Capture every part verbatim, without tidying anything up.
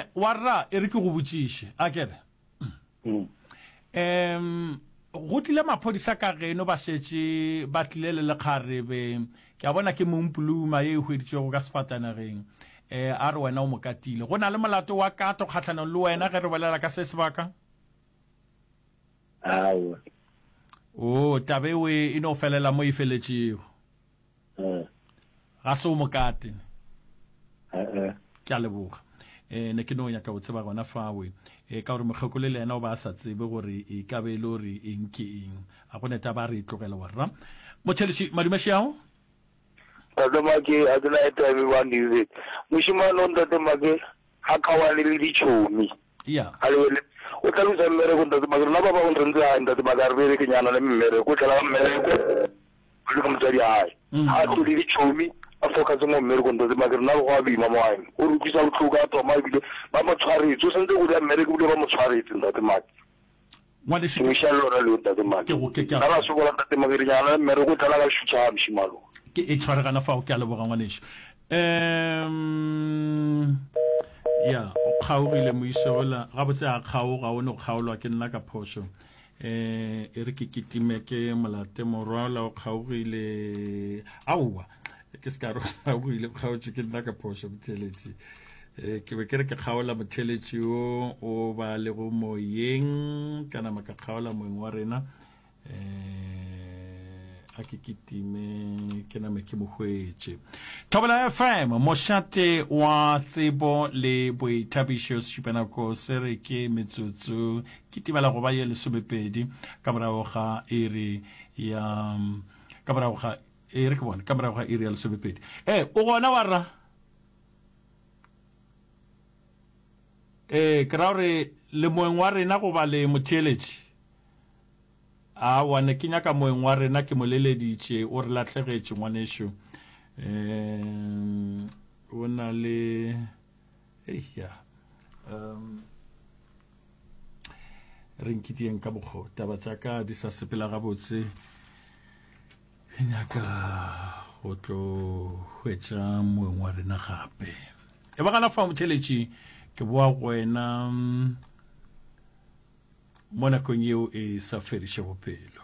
eh warra e re ke go botsishe a kere em go tlile maphodisa ka geno ba setse ba tlile le lekgarebe ke a bona ke mompuluma ye go editsego ka sefatanageng eh a re wena o mokatile go na le molato wa kato kgatlhanong le wena ge re bolela ka se sebaka awa o tabe we ino felela mo ifeletšego ga se o mokate ke a leboga eh ne ke no nya ka o tseba gona fawe e ka gore mogekole le ena o ba sa tsebe gore e ka be le gore eng ke eng a go neta ba re tlogela warra motšhelesi madumešao tate make a tsela e tabe ba ndize moshimane on tate make ha khawane le ditšhomi ya a le o tla lutsa mmere go tate make la ba ba go ntse a tate make a re bere ke nyana le mmere go tla la mmere go le ka motsadi hae ha go le ditšhomi a focus mo mmere go tate make na go a bima mo hae o rutlisa botlhoka a toma ebile ba mo tshwaretse o sentse go ya mmere go le ba mo tshwaretse tate make ngwane se ke shalo ra le tate make ke go ke ke na ba se go tate make re nyana le mmere go tla la shutha mshimalo ke e tshwaregana fa o ke a leboga ngwaneso um ya o kgaogile moisola ga botse a kgaoga o ne go kgaolwa ke nna ka phoso eh e re ke kitime ke molate morwala o kgaogile aowa ke se ka ro kgaogile kgaotse ke nna ka phoso motheletši eh ke be ke re ke kgaola motheletši o o ba le go moyeng kana maka kgaola moyeng wa rena eh a ke kitime ke na me ke mogwetse Thobela F M mošate wa tsebo le boithabišo sešipanako se re ke metsotso ke tibela go ba ye lesomepedi ka morago ga iri ya ka morago ga e re ke bona ka morago ga iri ya lesomepedi eh o gona warra eh ke ra re le moeng wa rena go ba le motheletši a wane ke nyaka moeng wa rena ke moleleditše o re latlhegetše ngwaneso um o na le eya um re nkitieng ka bokgo taba tša ka di sa sepela gabotse e nyaka go tlo hwetša moeng wa rena gape e ba gana fa motheletši ke boa go wena mo nakong eo e sa fediše bophelo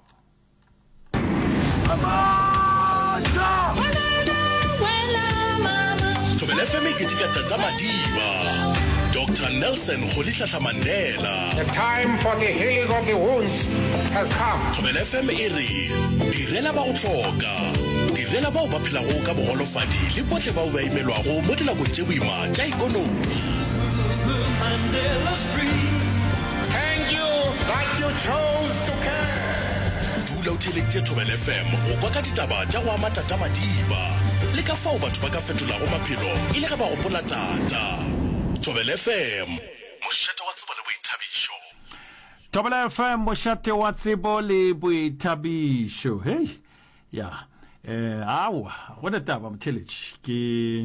Thobela F M ke tika tata madiba Doctor Nelson Rolihlahla Mandela. The time for the healing of the wounds has come. Thobela F M e re direla ba go tloka direla ba ba phela go ka bogolofadi le botle ba ba imelwago mo dinako tše boima tša ikonomi Mandela's free. Thank you that you chose to care. Dula o theleditše Thobela F M go kwa ka ditaba tša go ama tata madiba le ka fao batho ba ka fetolago maphelo e le ge ba gopola tata. Thobela F M mošate wa tsebo le boithabišo. Thobela F M mošate wa tsebo le boithabišo hey ya eh awa go ne taba motheletši ke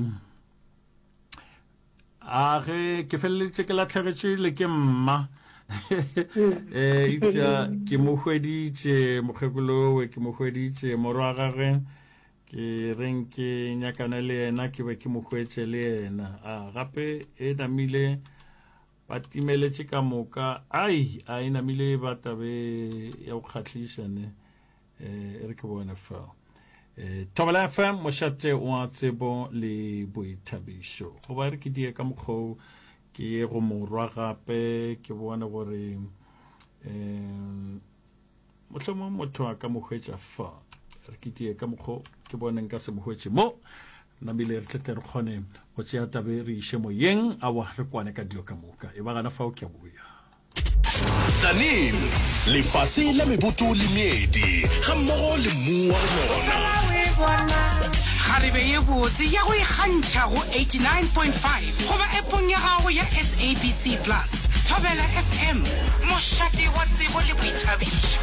a ge ke feleletše ke latlhegetše le ke mma eh ke mo hweditše mokgekolo we ke mo hweditše morwa gagwe ke reng ke nyakana le yena ke be ke mo hwetše le yena a gape e namile ba timeletše ka moka ai a e namile ba tabe ya go kgatlhišane eh re ke bona fao eh Thobela F M mošate wa tsebo le boithabišo go ba re ke die ka mokgwa ke go morwa gape ke bona gore eh mohlomong motho a ka mo hwetša fa re ke die ka mokgwa ke bona nka se mo hwetše mo nabile re tlete re kgone go tšea tabe re iše moyeng a wa re kwane ka dilo ka moka e ba gana fao ke a boya Tsanin lefase la meboto le meedi ga mmogo le mmu wa rona Kgarebe ye botse ya go ikgantšha go eighty-nine point five goba epong ya gago ya S A B C plus Thobela F M mošate wa tsebo le boithabišo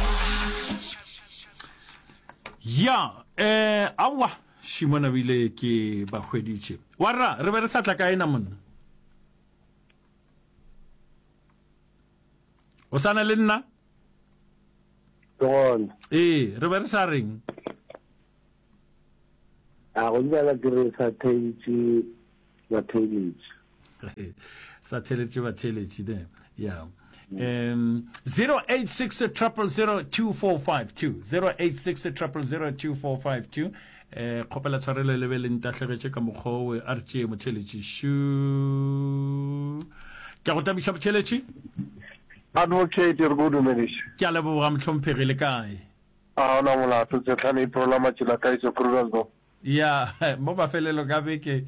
ya eh awa shimona bile ke ba hweditše warra re be re sa tla ka ena monna o sana le nna Don eh re be re sa reng a go dira ke re sa theitse wa theitse sa theletše ba theletše there yeah um zero eight six zero zero two four five two zero eight six zero zero two four five two eh khopela tshwarelo le be le ntatlhegetse ka mokgowe a re tšee motheletši shu ke go tabiša motheletši Advocate re go dumediša ke a leboga mohlomphegi le kae a ona molato tse tlhane iprola matšela ka iso Krugersdorp ya mo bafelelo ka beke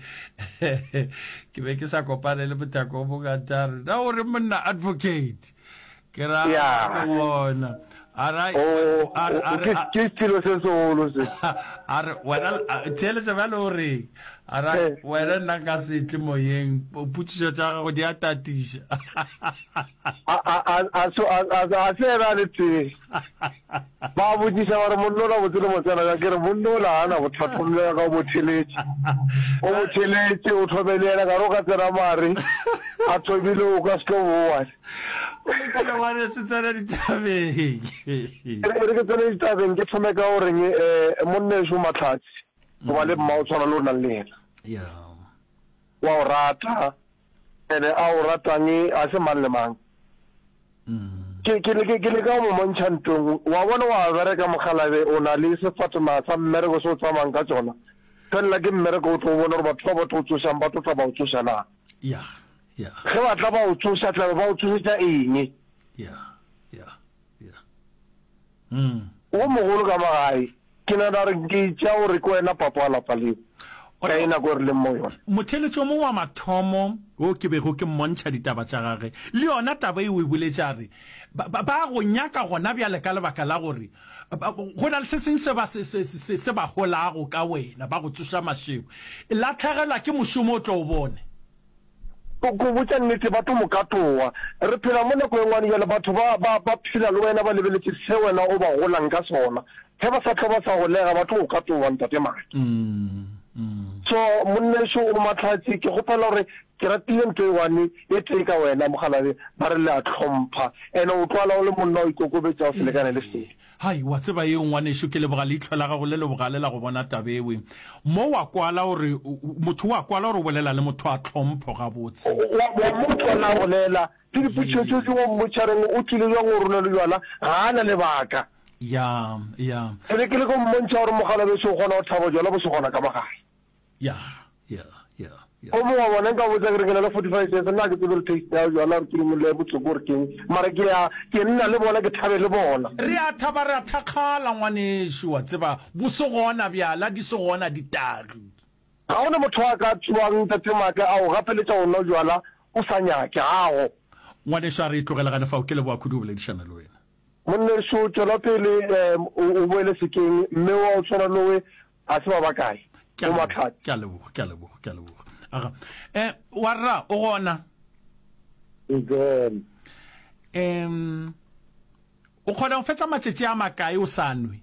ke be ke sa kopane le bothako bo ka tare na o re monna advocate ke ra bona ara ara ke stilo se solo se ara wena tele se valo re ara wena nna ka se tle moyeng o putšiša tša go di atatisha a a a so a se ra le tse ba botsisa gore monno la botsele motsana ka ke re monno la ana go tlhatlholela ka botheletše o botheletše o thobelele ka ro ka tsena mare a tsobile o ka se tlo boa ke le wane se tsena ditabeng re ke tsena ditabeng ke thome ka gore monneso matlhatsi go ba le mma o tshwana le o nang le ena wa o rata ene a o ratang a se mang le mang ke ke ke le ka mo montšha ntong wa bona wa bereka mogalabe o na le sefatoma sa mmereko se o tsamang ka tsona fela ke mmereko o tlo bona gore batho ba ba tlo tsošang ba tlo tla ba o tsoša na ya ya ge ba tla ba o tsoša tla ba o tsošetša eng ya ya ya mm o mogolo ka magae ke na ra re ke tša gore ke wena papa wa lapa leo ka ena ko re le mo yona motheletšo mo wa mathomo o ke bego ke mmontšha ditaba tša gage le yona taba e o e boletša re ba go nyaka gona bjale ka lebaka la gore go na le se seng se ba golago ka wena ba go tsoša mašego la tlhagelwa ke mošomo o tlo o bone go botša nnete batho mokatoa re phela mo nako engwane jale batho ba phela le wena ba lebeletse se wena o ba golang ka sona ge ba sa tlho ba sa golega batho go katoa ntate maki so monneso o matlhatsi ke gopela gore ke ratile ntho e one e tee ka wena mogalabe ba re le a tlhompha ene o tlwala o le monna o ikokobetsa o selekane le sele hai wa tseba ye ngwaneso ke leboga leitlho la gago le lebogale la go bona tabewe mo wa kwala gore motho wa kwala gore o bolela le motho a tlhompho gabotse wa motho la bolela ke diputšotšo tse wa mmotšhareng o tlile jwang o rona le jwala ga ana lebaka ya ya ene ke le ko mmontšha gore mogalabe se o kgona go tlhabo jwala bo se gona ka magae ya ya ya o mo wa bona nka botsa ke re ke na le forty-five cents nna ke tsebe le taste ya jwala re ke le botsoko gore keng mara ke ya ke nna le bona ke thabe le bona re a thaba re a thakgala ngwaneso wa tseba bo se gona bjala di se gona ditagi ga ona motho a ka tswang tatemaka a o gapeletša go nna jwala o sa nyake gago ngwaneso a re itlogela gane fa o ke le boa khudu o boledišana le wena monneso tšwela pele o boele sekeng mme wa o tshwana le we a se ba ba kae o matlhatsi ke a leboga ke a leboga ke a leboga aga eh wa rra o gona igen em o kgona go fetsa matšetši a makae o sa nwe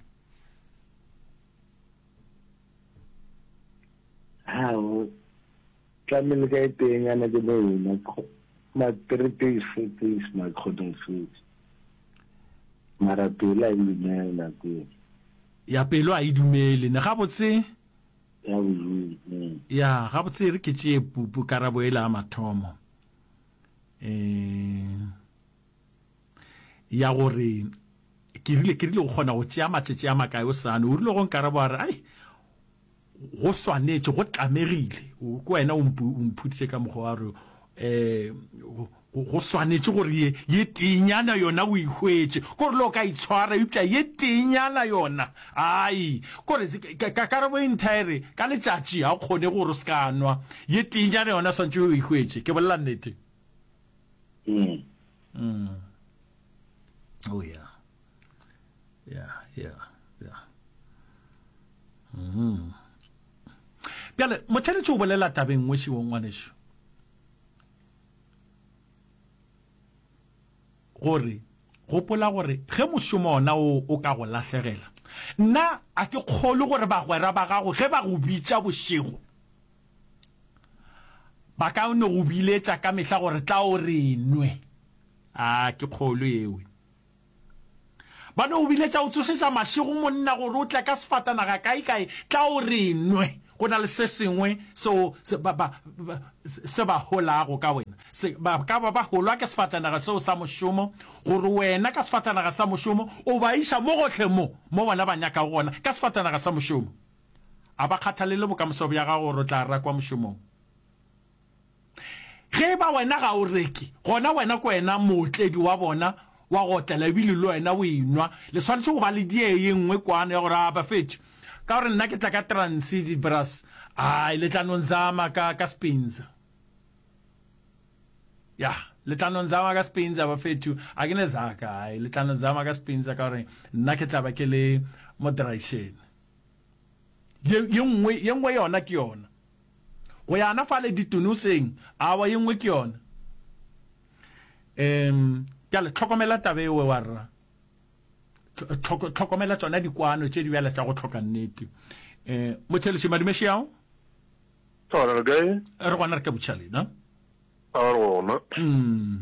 ao tlamele ka e teng ana ke bona ma three days four days ma kgona go mara pela e dumela ke ya pelo a e dumele ne ga botse ya botse ya ga botse re ke tšee pupu karabo e la mathomo eh ya gore ke rile ke rile go kgona go tšea matšetši a makae o sane o rile go nkarabo a re ai go swanetše go tlamegile ko wena o mphutše ka mokgwa wa re um go swanetše gore ye tenyana yona o ihwetše kore le o ka itshwara eupša ye tenyana yona ai kore karabo entire ka letšatši ga o kgone gore o se ka nwa ye tenyana yona swantše o ihwetše ke bolela nnete oh yeah yeah yeah yeah mm bjale motheletše o bolela tabeng ngwešio ngwanešo gore gopola gore ge mošomo ona o ka go lahlegela nna a ke kgolo gore bagwera ba gago ge ba go bitša bošego ba ka ne go biletša ka mehla gore tla o re nwe a ke kgolo ewe ba ne go biletša o tsošetša mašego monna gore o tla ka sefatanaga kae-kae tla o re nwe go na le se sengwe se ba golago ka wena se ba ka ba ba holwa ke sefatanaga seo sa mošomo gore wena ka sefatanaga sa mošomo o ba isa mo gotlhe mo mo bona ba nyaka gona ka sefatanaga sa mošomo a ba kgathalele bokamoso bja gago gore o tla ra kwa mošomong ge ba wena ga o reki gona wena ko wena mootledi wa bona wa gotlela ebile le wena o inwa le tshwanetse go ba le dieye nngwe kwane ya gore a ba fetše ka gore nna ke tla ka transit brass ai le tla nonzama ka ka spinza ya le tla nonzama ka spinza ba fethu a ke ne zaka ai le tla nonzama ka spinza ka gore nna ke tla ba ke le moderation ye nngwe ye nngwe yona ke yona go yana fa le ditunuseng a wa ye nngwe ke yona em ya le tlhokomela tabe we warra tlhokomela tsona dikwano tše di bjala tša go tlhoka nnete eh mothelesi madimešeao tsara gae re gona re ke botšhale na a rona mm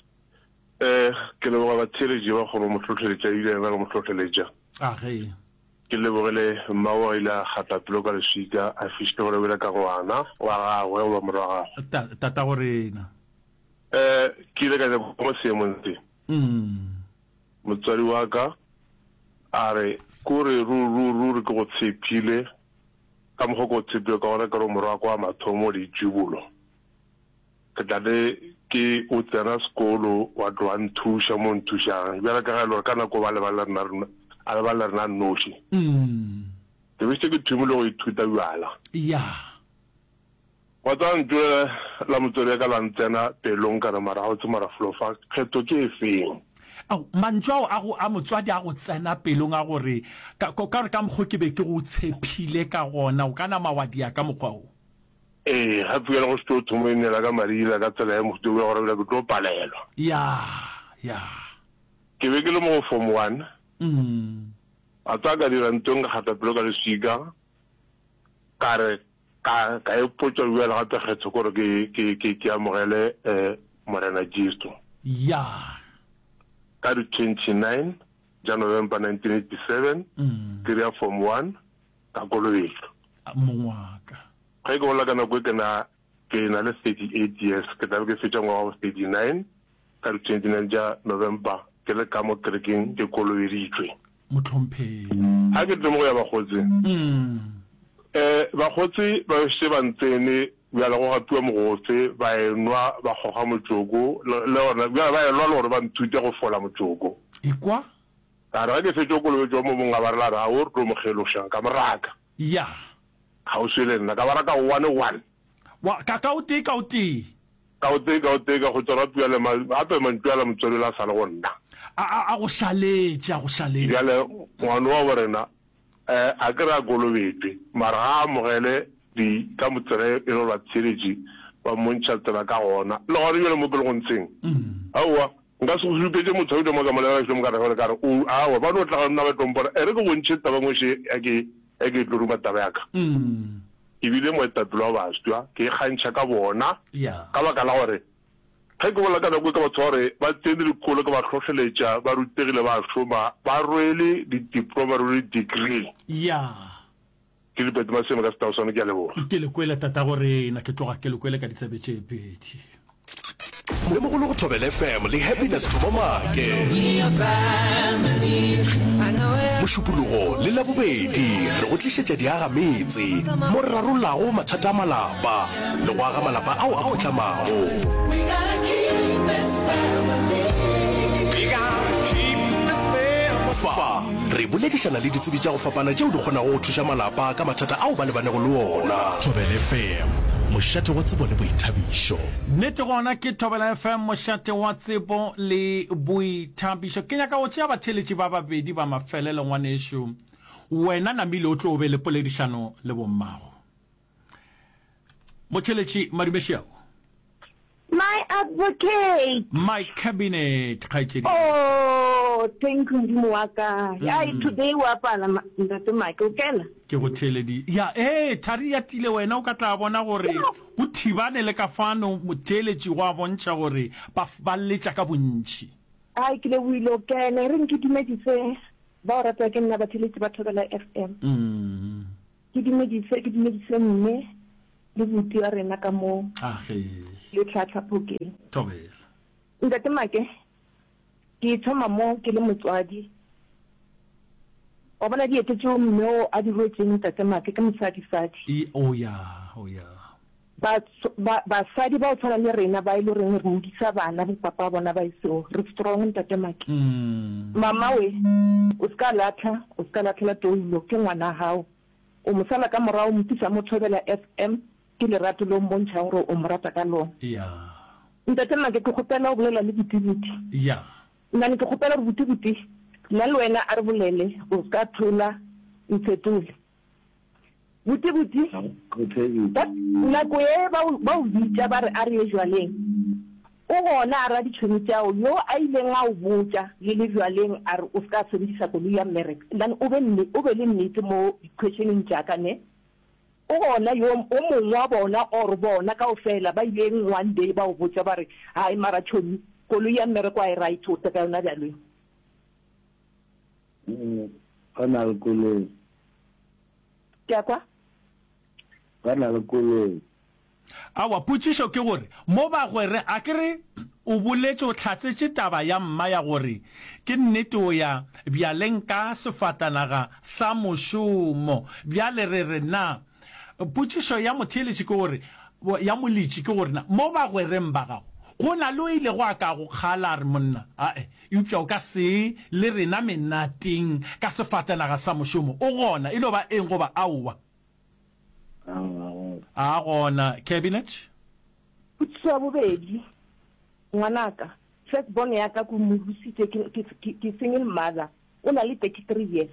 eh ke le ba tšheledi ba go mo tlhotlheletša ile ba mo tlhotlheletša a ge ke le bogele mmawa ila gata pelo ka lesika a fišle gore bela ka goana wa gagwe o ba moraga tata gore na eh ke ile ka go mo seemong se mm motswadi wa ka a re kore ru ru ru ke go tshepile ka mo go tshepile ka gore ka ro morwa kwa mathomo di tšibulo ke tla ke o tsena sekolo wa tlo nthusha mo nthusha bjala ka ga lo kana ko ba le ba le rena rena a le ba le rena noši mm ke bese ke thumile go ithuta bjala ya wa tsa ntwe la motswadi ka la ntsena pelong kana mara go tsumara flofa kgetho ke e feng au manjwa a go a motswadi a go tsena pelong a gore ka ka ka mgo ke be ke go tshepile ka gona o kana mawadi ya ka mogwao eh ha pula go sto thumo inela ka marila ka tsela ya mofuto wa gore ke tlo palelwa ya ya ke be ke le mo form one mm a tsa ka dira ntong ga ta pelo ka lesika ka re ka ka e potso bua la ga kgetho gore ke ke ke ke amogele eh morena Jisto ya ka di twenty-nine November nineteen eighty-seven mm ke ya form one ka Kolobelo mongwaka ga ke bola kana go ke na ke na le thirty-eight years ke tla ke fetša ngwa wa thirty-nine ka di twenty-nine November ke le ka mo trekking ke Kolobeditswe motlhompheng ha ke tlo mo ya bagotse mm eh bagotse ba se bantsene bjala go gapua mogotse ba enwa ba goga motsoko le ona ba ba elwa le gore ba nthute go fola motsoko ikwa a re ke fetša Kolobetso mo mongwe ba re la ra o re tlo mo kgelosang ka moraka ya ga o se le nna ka baraka one one wa ka ka o te ka o te ka o te ka o te ka go tsara pua le ma ape mantwa la motswedi la sala go nna a a go shaletša go shaletša ya le ngwana wa borena eh a ke ra Kolobetso mara ga mogele di ka motsere e lo tsheletši ba montšha tsela ka gona le gore bjale mo pele go ntsheng aowa nka se go supetse motho o mo ka molela se mo ka re gore ka re o aowa ba no tla go nna ba tompora e re ke bontšhe taba ngwe se e ke e ke tlo ruma taba ya ka mm ebile moetapele wa bastwa ke kgantšha ka bona ya ka baka la gore ge ke bola ka nako ka batho gore ba tsene dikolo ka ba tlhotlheletša ba rutegile ba šoma ba rwele didiploma rwele degree ya ke le pete maseme ka setao sone ke a leboga ke le kwele tata gore na ke tloga ke le kwele ka ditsebe tše pedi le mogolo go thobela F M le happiness thomamake mošupologo le la bobedi re go tlišetša diaga metse mo re rarolago mathata a malapa le go aga malapa ao a potlamago fa re boledišana le ditsebi tša go fapana tšeo di kgonago go thuša malapa ka mathata ao ba lebanego le wona thobela F M mošate wa tsebo le boithabišo nnete gona ke thobela F M mošate wa tsebo le boithabišo ke nyaka go tšea batheletši ba babedi ba mafelelo ngwanešo wena namile o tlo o be le poledišano le bommago motheletši madumešeago My advocate. My cabinet. Oh, thank you, Mwaka. Yeah, today we are parla Mister Michael Keller. Ke go theledi. Ya eh thari ya tile wena o ka tla bona gore o thibane le ka fano motheletši wa bontšha gore ba ba letša ka bontši. Ai ke le wilo kene re nkidimedise ba rata ke nna batheletši ba thobela F M. Mm. Ke dimedise ke dimedise mme le buti wa rena ka mo age le tlhatla phokeng tobela ntate make ke thoma mo ke le motswadi o bona di etetse mme a di rotseng ntate make ke mosadi fadi e o ya o ya ba ba ba sadi ba o tshwana le rena ba ile reng re modisa bana bo papa bona ba iso re strong ntate make mm mama we o ska latha o ska latha toulo ke ngwana hao o mosala ka morao motisa mo thobela F M ke le rato lo mbontša gore o morata ka lona ya ntate make ke kgopela o bolela le butibuti ya nna ke kgopela gore butibuti nna le wena a re bolele o ska thola ntsetole butibuti nako e ba o bitša ba re a re e jwaleng o gona a ra ditšhomi tšao yo a ileng a o botša le le jwaleng a re o ska sebedisa koloi ya mmereka then o be le nnete mo questioning tšaka ne o gona yo o mongwe wa bona or bona ka ofela ba ileng one day ba o botša ba re hai mara tšhomi koloi ya mmereka a e right o teka yona bjalweng kana le koloi ke a kwa kana le koloi awa putsišo ke gore mo ba gwere a kere o boletse o tlhatsetse taba ya mma ya gore ke nnete o ya bjaleng ka sefatanaga sa mošomo bjale re re na putsišo ya motheletši ke gore ya molitši ke gore na mo ba gwereng ba gago go na le o ile go a ka go kgala re monna ae eupša o ka se le rena menateng ka sefatanaga sa mošomo o gona e no ba eng goba aowa a gona cabinet putsiso bobedi ngwanaka first born ya ka ko mohusitse ke single mother o na le thirty-three years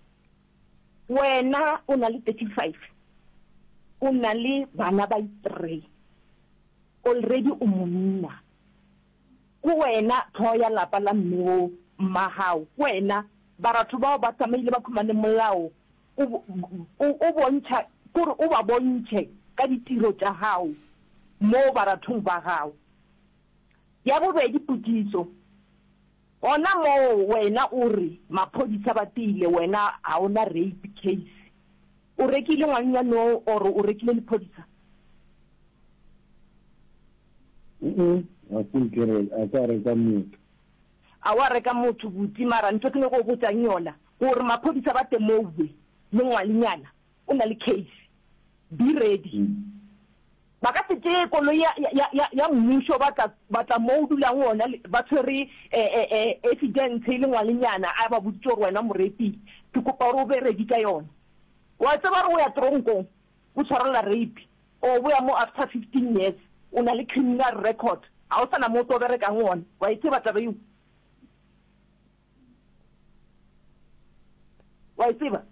wena o na le thirty-five o na le bana ba three already o monna ko wena thoya lapa la mmeo mmahao wena baratho bao ba tsamaile ba khumane molao o bontsha gore o ba bontshe ka ditiro tša hao mo barathong ba hao ya bobedi putiso ona mo wena o re maphodisa ba tile wena ha ona rape case o rekile ngwanyano or o rekile lephodisa mm a kunkere a ka reka motho a wa reka motho buti mara ntho ke go botsa yona gore maphodisa ba temowe le ngwanyana o na le case be ready ba ka tse koloi ya ya ya mmusho ba tla ba tla mo dulang ona ba tshwere eh evidence le ngwanyana a ba butso wena morepi ke kopa re o be ready ka yona wa tsa ba re o ya tronko o tshwarela rape o bo ya mo after fifteen years o na le criminal record a o sana mo to bere ka ngwana wa itse ba tla be wa itse ba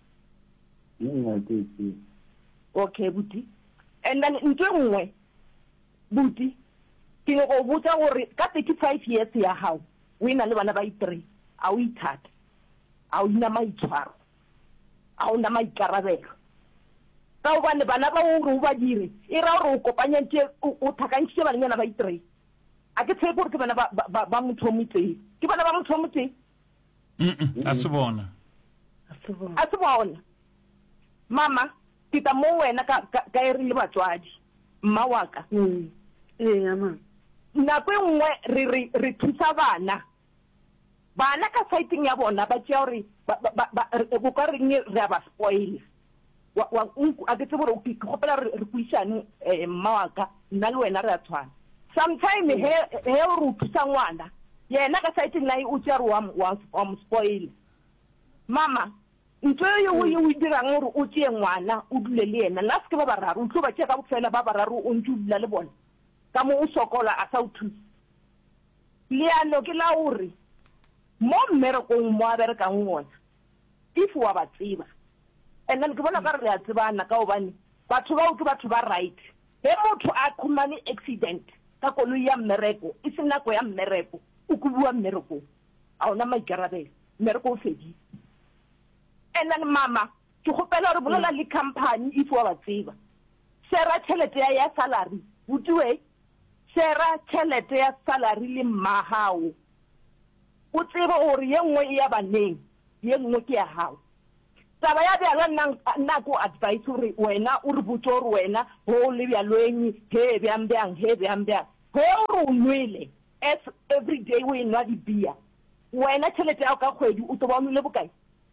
okay buti and then ntwe nngwe buti ke go botsa gore ka thirty-five years ya hao o ina le bana ba three a o ithata a o ina maitshwaro a o na maikarabelo ka o bane bana ba o re ba dire e ra re o kopanyetse o thakantse bana ba three a ke tshe gore ke bana ba ba motho motse ke bana ba motho motse mm a se bona a se bona mama kita mo wena ka ka ere le batswadi mma wa ka eh ama na kwe nngwe re re re thusa bana bana ka fighting ya bona ba tšea gore go ka re re ba spoil wa wa a ke tsebore o ke gopela re puisane mma wa ka nna le wena re a tshwana sometime he he o re thusa ngwana yena ka fighting la o tšea re wa wa spoil mama ntwe yo o yo dirang gore o tšee ngwana o dule le yena la se ke ba bararo o tlo ba tšea ka bofela ba bararo o ntse o dula le bona ka mo o sokola a sa o thusa leano ke la gore mo mmerekong mo a berekang ona if wa ba tseba and then ke bona ka re a tsebana ka obane batho ba o ke batho ba right he motho a khumane accident ka koloi ya mmereko e se nako ya mmereko o kubua mmereko a ona maikarabelo mmereko o fedi and then mama ke gopela re bolela le company if wa ba tseba sera tšhelete ya salary butiwe sera tšhelete ya salary le mahao o tseba gore ye nngwe ya baneng ye nngwe ke ya hao taba ya bjalo nna ko advice gore wena o re botse gore wena go le bjalwenyi he bjang bjang he bjang bjang he gore o nwele as every day o enwa di-beer wena tšhelete ya ka kgwedi o toba o nwele bokae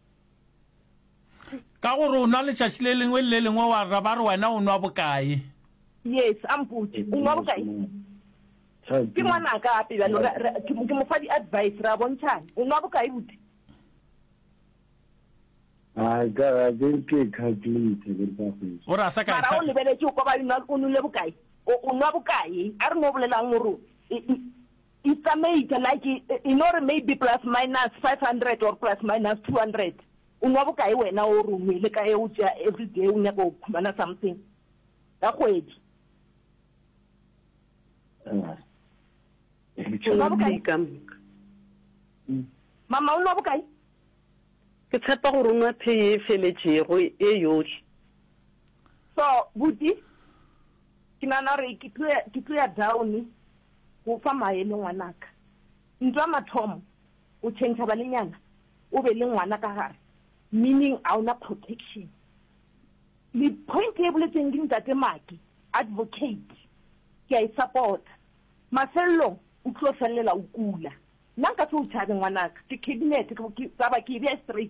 ka gore o nwa letšatši le lengwe le lengwe wa ra ba re wena o nwa bokae yes ampotse o nwa bokae ke ngwana ka ape bjalo ke mo fa di-advice ra bontšhane o nwa bokae bute I got I didn't get calculated with that. Ora sa ka o lebeletse o ba ina o nule bokae o nwa bokae a re no bolelang gore it's amazing like in order maybe plus minus five hundred or plus minus two hundred o nwa bokae wena o re nwele ka e o tja every day o nyaka go khumana something ka kgwedi mama o nwa bokae ke tshepa gore o nwa tee e feletšego e yotlhe so buti ke nana re ke tlo ya down go fa maele ngwanaka ntwa mathomo o tšhentšha balenyana o be le ngwana ka gare meaning a ona protection le point e boletseng ke ntate maki advocate ke a e support mafelelong o tlo felela o kula nna nka se o tšhabe ngwanaka ke cabinet taba ke bea straight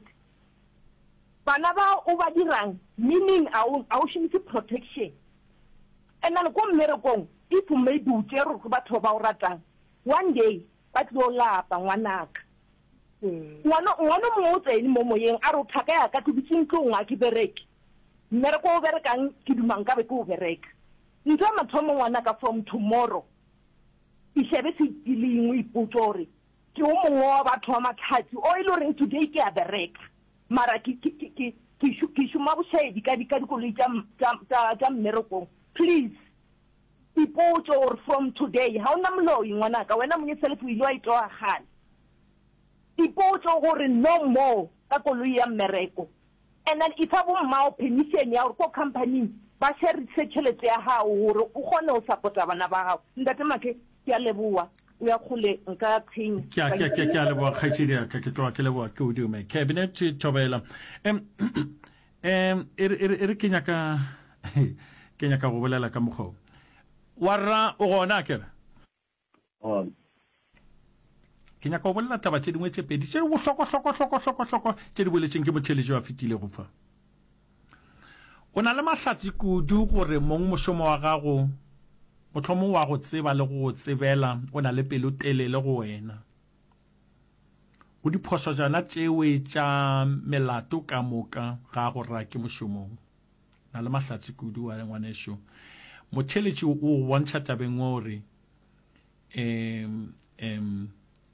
bana ba o ba dirang meaning a o šomise protection and then ko mmerekong if maybe o tšere gore batho ba o ratang one day ba tlo lapa ngwanaka ngwana mongwe o tsene mo moyeng a re o thaka yaka tobitseng ke o ngwa ke bereke mmereko o berekang ke dumang ka be ke o bereka ntho ya mathomo ngwanaka from tomorrow išebe se ilengwe ipotse gore ke o mongwe wa batho wa matlhatsi o e le goreng today ke a bereka mara ke šoma bošaedi ka dikoloi tša mmerekong please ipotse gore from today ga o na moloi ngwanaka wena monyeselef o ile wa itoa gale ipotse gore no more ka koloi ya mmereko and then if a bommao permission ya gore ko companying ba šerise tšhelete ya gago gore o kgone go support-a bana ba gago ntate make ke a leboa o ya kgole nka tsheng ke a ke ke a leboa kgaitšedi ka ke tloa ke leboa ke o diume cabinet thobela em em e re ke nyaka ke nyaka go bolela ka mokgwa warra o gona kere on ke nyaka go bolela taba tše dingwe tše pedi tše go hloko hloko hloko hloko hloko tše di boletseng ke motšheletši wa fetile go fa o na le mahlatsi kudu gore mong mošomo wa gago motlhomo wa go tseba le go tsebela o na le pelo telele go wena o diphoso jana tšewe tša melato ka moka ga go ra ke mošomong na le mahlatsi kudu wa ngwanešo motšheletši o bontšha tabeng gore em em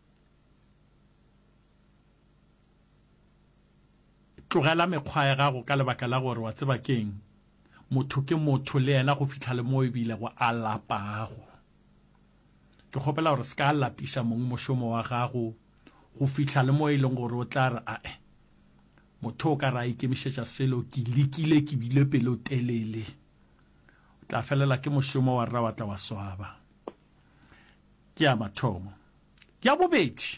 tlogela mekgwa ya gago ka lebaka la gore wa tseba keng motho ke motho le yena go fitlha le mo e bile go a lapago ke kgopela gore se ka lapiša mong mošomo wa gago go fitlha le mo e leng gore o tla re ae motho o ka ra ikemišetša selo ke lekile ke bile pelo telele o tla felela ke mošomo wa rra wa tla wa swaba ke ya mathomo ke ya bobedi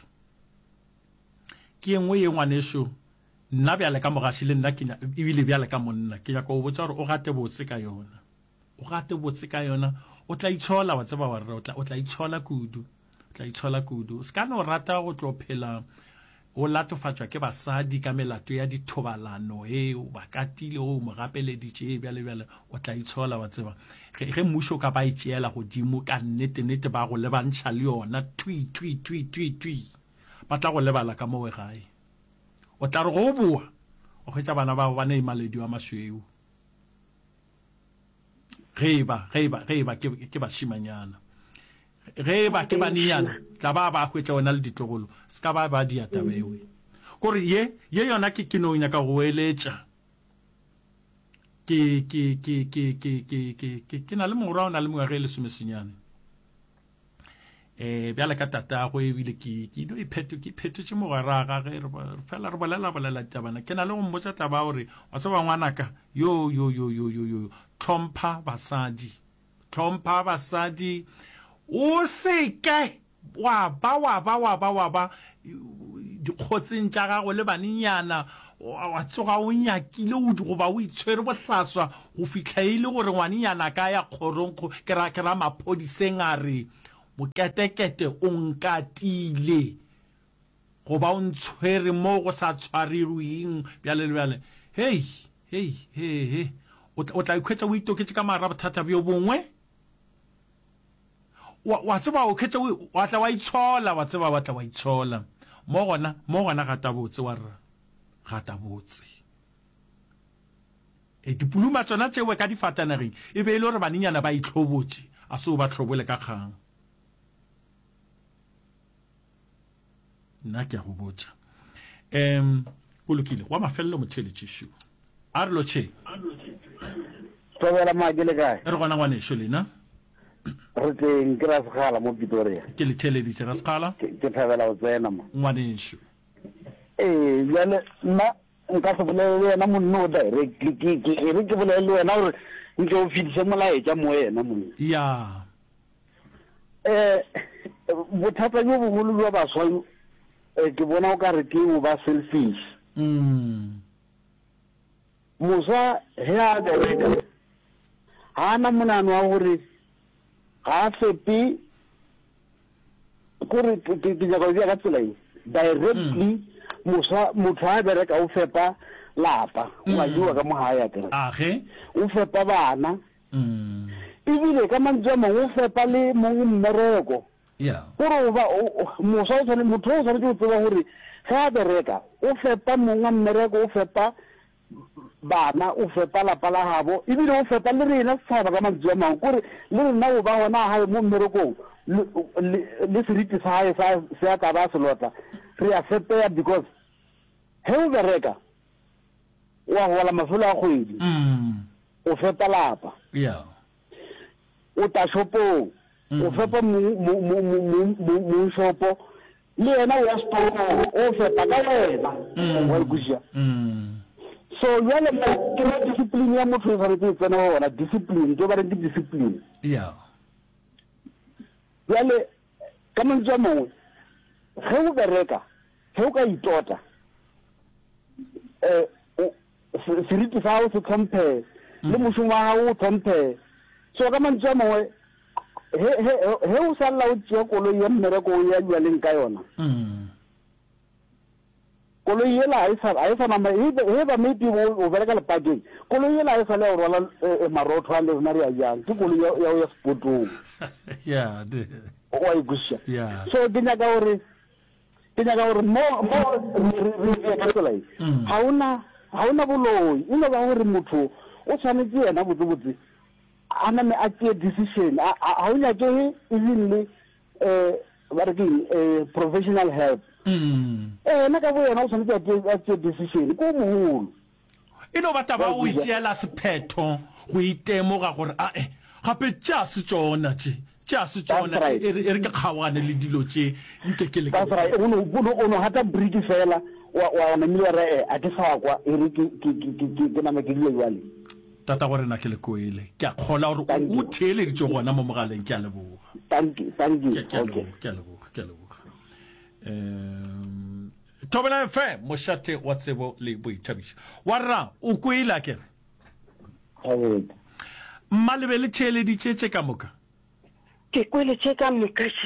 ke engwe ye ngwanešo nna bjale ka mogaši le nna ebile bjale ka monna ke nyaka o botsa gore o gate botse ka yona o gate botse ka yona o tla itshola wa tseba warra o tla itshola kudu o tla itshola kudu se ka no rata go tlo phela o latofatswa ke basadi ka melato ya dithobalano eo ba katile o mo gapeleditše bjale bjale o tla itshola wa tseba ge mmušo ka ba itšeela godimo ka nnete nnete ba go lebantšha le yona twi twi twi twi twi ba tla go lebala ka mowe gae o tla re go boa o kgwetša bana bao ba ne maledi wa masweu ge ba ge ba ge ba ke bašimanyana ge ba ke banenyana tla ba ba hwetša ona le ditlogolo se ka ba ba diatabewe kore ye ye yona ke ke no nyaka go eletša ke ke ke ke ke ke ke ke ke na le morwa o na le mongwaga le somesenyane eh bjale ka tata go ebile ke ke do ipheto ke phetotše mogwera ga ge re fela re bolela bolela tabana ke na le go mmotsa taba gore wa tseba ngwanaka yo yo yo yo yo yo tlhompha basadi tlhompha basadi o se ke wa ba wa ba wa ba wa ba dikgotseng tša gago le banenyana wa tsoga o nyakile o di goba o itshwere bohlaswa go fitlha ile gore ngwanenyana ka ya kgorong ke ra ke ra maphodiseng a re moketekete o nkatile goba o ntshwere mo go sa tshwarirweng bjale le bjale hei hei hei hei o tla ikhwetsa o itoketse ka mara bothata bjo bongwe wa tseba o khetsa wa tla wa itshola wa tseba wa tla wa itshola mo gona mo gona ga tabotse wa rra ga tabotse e dipuluma tsona tsewe ka difatanageng e be ile gore baninyana ba itlhobotse a se o ba tlhobole ka kgang nna ke a go botsa em o lokile wa mafello motheletše shu a re lo tšhe tobela maakele kae re gona ngwaneso lena re teng ke ra segala mo Pretoria ke le theleditše ra segala ke thabela go tsena mo ngwaneso ee bjale nna nka se bolele le wena monno o directly ke re ke bolele le wena gore nke o fedise molaetša mo wena monno ya um bothata jo bogolo jwa baswa ke bona o ka re ke o ba selfish moswa he a bereka ga ana monano wa gore ga a fepe kore ke nyaka go bja ka tsela e directly moswa motho a bereka o fepa lapa o a jewa ka mogae ya kere o fepa bana ebile ka mantswe a mangwe o fepa le mongwe mmereko gore moswa o tshwane motho o tshwanetse go tseba gore ge a bereka o fepa mongwe mmereko o fepa bana o fepa lapa la gabo ebile o fepa le rena setšhaba ka mantswe a mangwe kore le rena o ba gona gae mo mmerekong le seriti sa gae se a ka ba selota re a fepeya because ge o bereka wa gola mafelo a kgwedi o fepa lapa o ta shopong o fepa mo shopo le yena o ya store o fepa ka wena wa ikusia so yale ke re discipline ya motho sa re tsena wa bona discipline ke ba re discipline yeah yale ka mantswe mo ge o bereka ge o ka itota eh seriti sa o se compare le mošomo wa o compare so ka mantswe mo he he he o sa la o tšea koloi ya mmereko ya jwaleng ka yona koloi yela a e sa mama he ba maybe o bereka le pakeng koloi yela a e sa le o rwala marotho a le rena re a jang ke koloi ya ya spotong yeah o a ikusia yeah so ke nyaka gore ke nyaka gore mo mo re ka tsela e ha una ha una boloi ino ba gore motho o tshwanetse yena botsebotse ana me a ke decision ha una ke even le eh ba re ke professional help eh na ka bo yena o tshwanetse a ke decision ko moholo ino ba taba o itšeela sephetho go itemoga gore a eh gape tša se tsona tše tša se tsona e re ke kgawane le dilo tše nke ke le ka tsara o no o no hata break fela wa wa na mira e a ke sa kwa e re ke ke ke ke na me ke dile jwale tata gore na ke le koile ke a khola gore o thele di tsogona mo mogaleng ke a leboga thank you thank you okay ke a leboga ke a leboga um Tobela F M moshate wa tsebo le boithabiso wa rra o koile ke re ha mmalebe le tšhele di tšetse ka moka ke kwele tšeka mokaši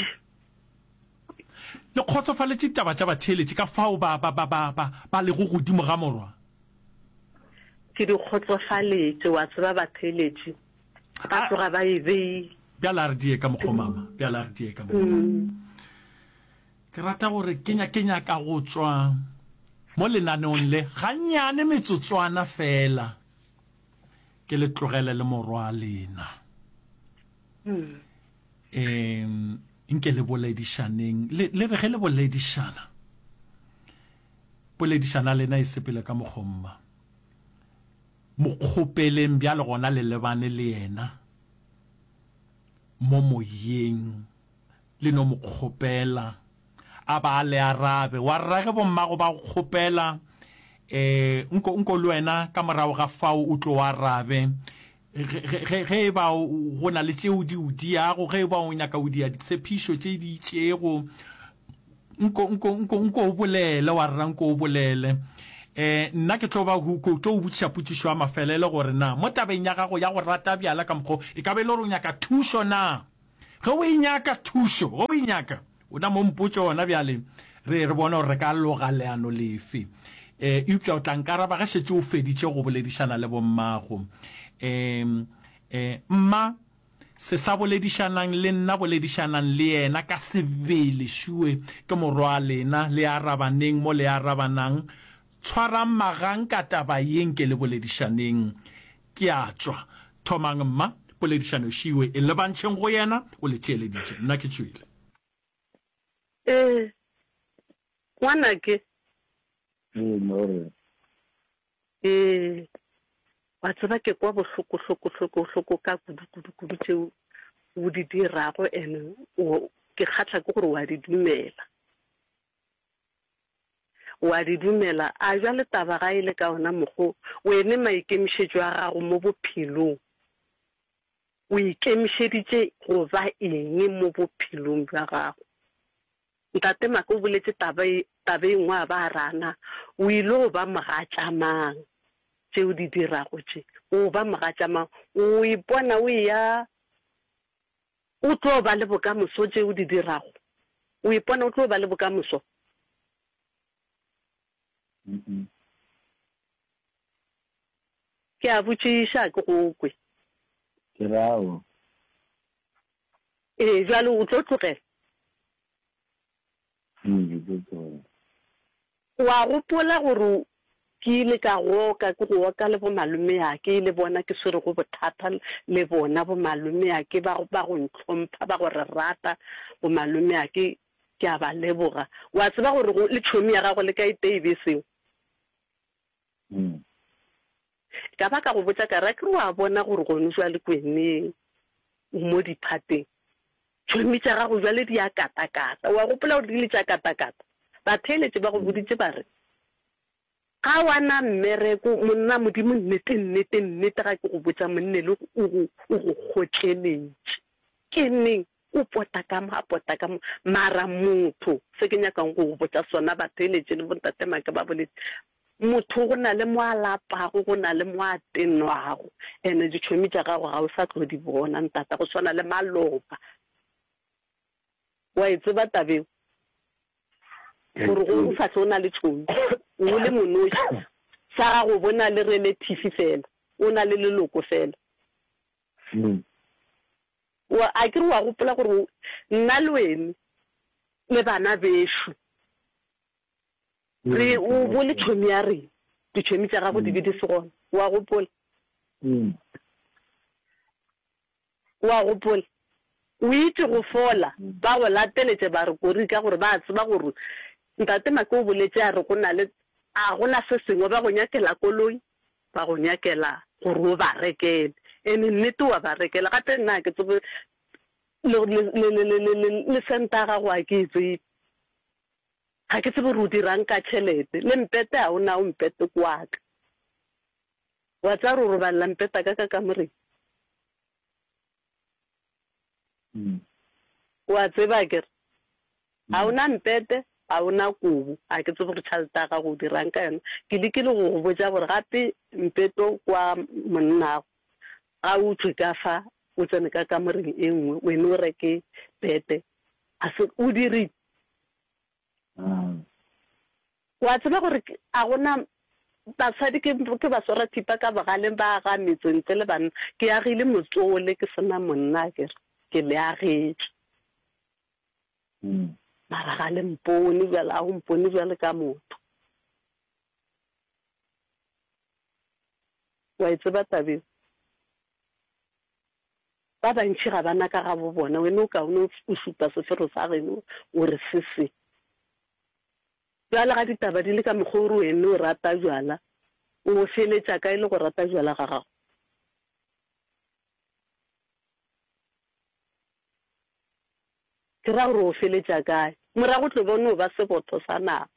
le kgotsofaletše taba tša batheletše ka fao ba ba ba ba ba le go godimo ga morwa ke di kgotsofaletše wa tseba batheletše ba tloga ba e beile bjala re die ka mokgomama bjala re die ka mokgomama ke rata gore kenya kenya ka go tswa mo lenaneong le gannyane metsotswana fela ke le tlogele le morwa lena em nke le boledišaneng le le re ge le boledišana boledišana lena e sepele ka mogomma mokgopeleng bja le gona le lebane le yena mo moyeng le no mokgopela a ba le arabe wa rage bommago ba go kgopela eh nko nko le wena ka morago ga fao o tlo wa arabe ge ge ba go na le tšeo di o diago ge ba o nyaka o dia ditshepišo tše di tšego nko nko nko nko o bolele wa rra nko o bolele eh nna ke tlo ba go go tlo butša putšišo a mafelelo gore na mo tabeng ya gago ya go rata bjala ka mokgo e ka be le gore o nyaka thušo na ge o inyaka thušo o inyaka o na mo mpotso ona bjale re re bona gore re ka loga leano lefe eh upša o tlankaraba ge šetse o feditše go boledišana le bommago um eh mma se sa boledišanang le nna boledišanang le yena ka sebele šue ke morwa lena le arabaneng mo le arabanang tshwarang magang ka taba yeng ke le boledišaneng ke a tswa thomang mma boledišano šiwe e lebantšheng go yena o le tšeeleditše nna ke tšwele eh ngwana ke eh wa tseba ke kwa bohloko hloko hloko hloko ka kudu tšeo o di dirago ene o ke kgatla ke gore wa di dumela wa di dumela a jwa le taba ga ile ka ona mogo wene maikemišetšo a gago mo bophelong o ikemišeditše go ba eng mo bophelong bja gago ntate maka o boletse tabe ngwe a ba rana o ile go ba mogatšamang tšeo di dirago tše o ba mogatšamang o ipona o ya o tlo ba le bokamoso tšeo di dirago o ipona o tlo ba le bokamoso ke a botšiša ke go kwe ke rao ee jalo o tlo tlogela wa gopola gore ke ile ka goka ke go oka le bo malome ya ke ile bona ke swere go bothata le bona bo malome ya ke ba ba go ntlhompha ba go re rata bo malome ya ke ke a ba leboga wa tseba gore le tšhomi ya gago le ka itebe seo ka ba ka go botsa ka ra ke wa bona gore go no jwa le kwene mo diphateng tšhomi tša gago jwa le di a katakata wa gopola gore di le tša katakata ba theletše ba go boditše ba re ga wana mmereko monna modimo nnete nnete nnete ga ke go botsa monne le o go kgotleletše ke neng o pota ka mo a pota ka mo mara motho se ke nyakang go botsa sona ba theletše le bontatemake ba boletse motho go na le mo a lapago go na le mo a tenwago ene ditšhomi tša gago ga o sa tlo di bona ntata go swana le maloba wa e tseba tabeo gore go sa tlo na le tšhomi o le monoši sa gago bona le relative fela o na le leloko fela wa a ke re wa gopola gore nna le wene le bana bešo re o bole tšhomi ya rena ditšhomi tša gago di be di se gona wa gopola wa gopola o itse go fola ba go lateletse ba re kori ka gore ba tseba gore ntate make o boletse a re go na le a gona se sengwe ba go nyakela koloi ba go nyakela gore o ba rekele ene nnete wa ba rekela gape nna ke tsebe le senta ga go a ke itse ga ke tsebe re o dirang ka tšhelete le mpete a o na o mpete kwaka wa tsa re o robalela mpeta ka ka kamoreng wa tseba kere a o na mpete a o na kobo a ke tsebe gore tšhelete ya gago o dirang ka yona ke lekile go go botsa gore gape mpeto kwa monnago ga o tswe ka fa o tsene ka kamoreng e nngwe wene o reke pete a se o dirile wa tseba gore a gona basadi ke ba swara thipa ka bagaleng ba ga metsentse le banna ke agile motsole ke sena monna ke ke le agetse mara ga le mpone bjale a go mpone bjale ka motho wa e tseba tabeng ba bantšhi ga bana ka ga bo bona wene o kaone o supa sefero sa geno o re se se bjale ga ditaba di le ka mokgwa ore wene o rata jwala o feletša ka e le go rata jwala ga gago ke ra gore o feletša kae morago tlo bone o ba sebotho sa nago